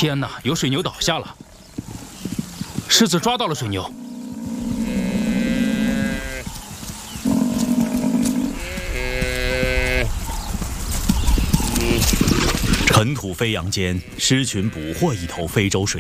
天哪，有水牛倒下了！狮子抓到了水牛。 尘土飞扬间，狮群捕获一头非洲水